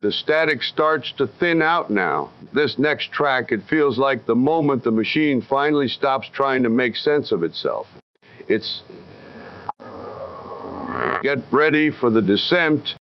The static starts to thin out now. This next track, it feels like the moment the machine finally stops trying to make sense of itself. It's get ready for the descent.